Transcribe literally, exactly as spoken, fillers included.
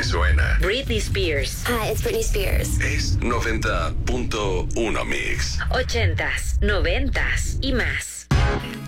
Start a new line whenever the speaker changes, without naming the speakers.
suena.
Britney Spears.
Hi, it's Britney Spears.
Es noventa punto uno Mix.
Ochentas, noventas y más.